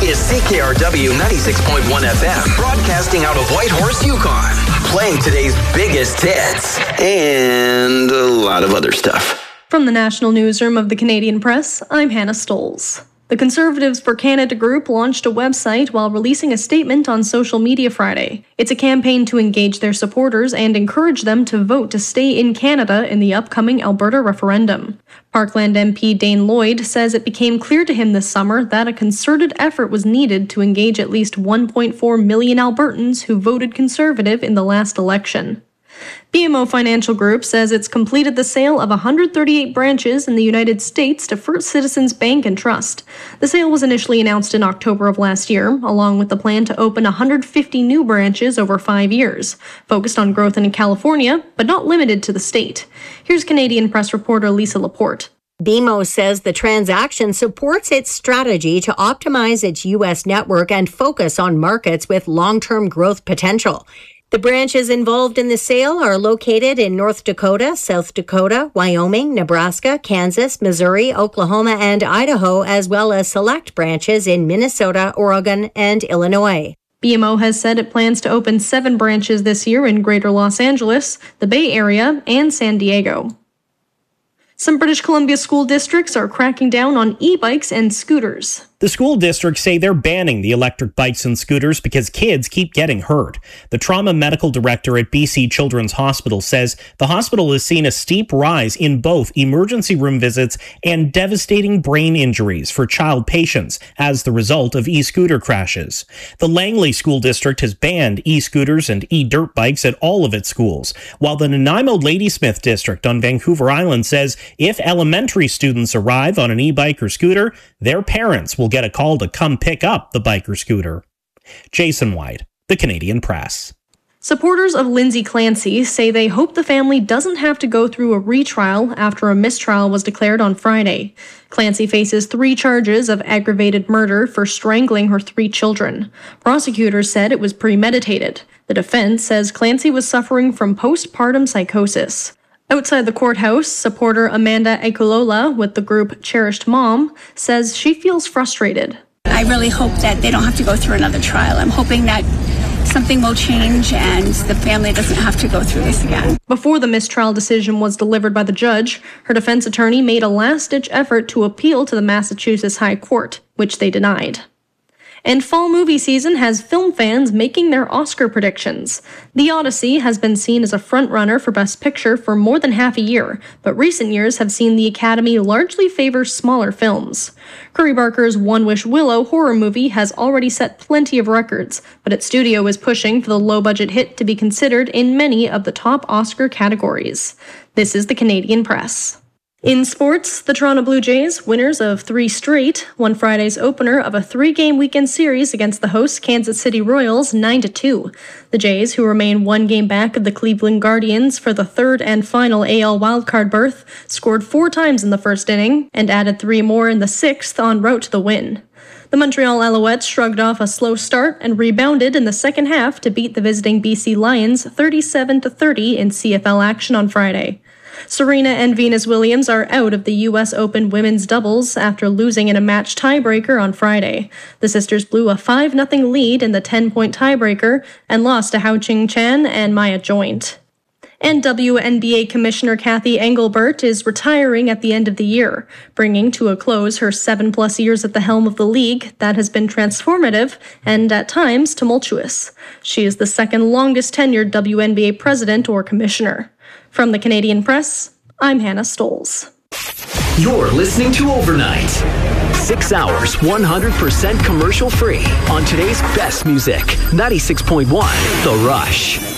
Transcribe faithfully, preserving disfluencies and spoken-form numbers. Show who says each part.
Speaker 1: is C K R W ninety-six point one F M, broadcasting out of Whitehorse, Yukon, playing today's biggest hits and a lot of other stuff.
Speaker 2: From the National Newsroom of the Canadian Press, I'm Hannah Stolz. The Conservatives for Canada group launched a website while releasing a statement on social media Friday. It's a campaign to engage their supporters and encourage them to vote to stay in Canada in the upcoming Alberta referendum. Parkland M P Dane Lloyd says it became clear to him this summer that a concerted effort was needed to engage at least one point four million Albertans who voted Conservative in the last election. B M O Financial Group says it's completed the sale of one hundred thirty-eight branches in the United States to First Citizens Bank and Trust. The sale was initially announced in October of last year, along with the plan to open one hundred fifty new branches over five years, focused on growth in California, but not limited to the state. Here's Canadian Press reporter Lisa Laporte.
Speaker 3: B M O says the transaction supports its strategy to optimize its U S network and focus on markets with long-term growth potential. The branches involved in the sale are located in North Dakota, South Dakota, Wyoming, Nebraska, Kansas, Missouri, Oklahoma, and Idaho, as well as select branches in Minnesota, Oregon, and Illinois.
Speaker 2: B M O has said it plans to open seven branches this year in Greater Los Angeles, the Bay Area, and San Diego. Some British Columbia school districts are cracking down on e-bikes and scooters.
Speaker 4: The school districts say they're banning the electric bikes and scooters because kids keep getting hurt. The trauma medical director at B C Children's Hospital says the hospital has seen a steep rise in both emergency room visits and devastating brain injuries for child patients as the result of e-scooter crashes. The Langley School District has banned e-scooters and e-dirt bikes at all of its schools, while the Nanaimo Ladysmith District on Vancouver Island says if elementary students arrive on an e-bike or scooter, their parents will get a call to come pick up the bike or scooter. Jason White, The Canadian Press.
Speaker 2: Supporters of Lindsay Clancy say they hope the family doesn't have to go through a retrial after a mistrial was declared on Friday. Clancy faces three charges of aggravated murder for strangling her three children. Prosecutors said it was premeditated. The defense says Clancy was suffering from postpartum psychosis. Outside the courthouse, supporter Amanda Ekulola with the group Cherished Mom says she feels frustrated.
Speaker 5: I really hope that they don't have to go through another trial. I'm hoping that something will change and the family doesn't have to go through this again.
Speaker 2: Before the mistrial decision was delivered by the judge, her defense attorney made a last-ditch effort to appeal to the Massachusetts High Court, which they denied. And fall movie season has film fans making their Oscar predictions. The Odyssey has been seen as a frontrunner for Best Picture for more than half a year, but recent years have seen the Academy largely favor smaller films. Curry Barker's One Wish Willow horror movie has already set plenty of records, but its studio is pushing for the low-budget hit to be considered in many of the top Oscar categories. This is the Canadian Press. In sports, the Toronto Blue Jays, winners of three straight, won Friday's opener of a three-game weekend series against the host Kansas City Royals nine to two. The Jays, who remain one game back of the Cleveland Guardians for the third and final A L wildcard berth, scored four times in the first inning and added three more in the sixth en route to the win. The Montreal Alouettes shrugged off a slow start and rebounded in the second half to beat the visiting B C Lions thirty-seven to thirty in C F L action on Friday. Serena and Venus Williams are out of the U S Open women's doubles after losing in a match tiebreaker on Friday. The sisters blew a five nothing lead in the ten-point tiebreaker and lost to Hao Ching Chan and Maya Joint. And W N B A Commissioner Kathy Engelbert is retiring at the end of the year, bringing to a close her seven-plus years at the helm of the league that has been transformative and, at times, tumultuous. She is the second longest-tenured W N B A president or commissioner. From the Canadian Press, I'm Hannah Stolz.
Speaker 1: You're listening to Overnight. Six hours, one hundred percent commercial free on today's best music. ninety-six point one The Rush.